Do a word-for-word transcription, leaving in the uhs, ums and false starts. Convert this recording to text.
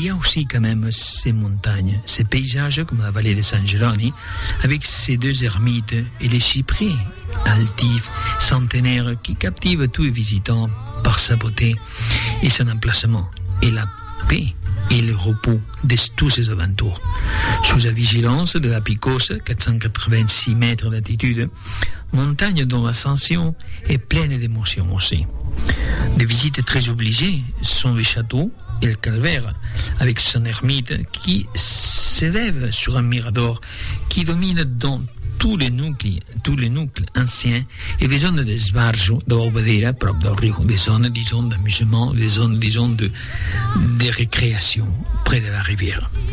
y a aussi quand même ces montagnes, ces paysages comme la vallée de San Geroni, avec ses deux ermites et les cyprès altifs, centenaires, qui captivent tous les visiteurs par sa beauté et son emplacement, et la paix et le repos de tous ses alentours. Sous la vigilance de la Picos, quatre cent quatre-vingt-six mètres d'altitude, montagne dont l'ascension est pleine d'émotions aussi. Des visites très obligées sont le château et le calvaire, avec son ermite qui s'élève sur un mirador qui domine dans tous les nucli, tous les nucles anciens et des zones de sbarjo dove vedere prop del riu, des zones, disons, d'amusement, des zones, disons, de, de récréation près de la rivière.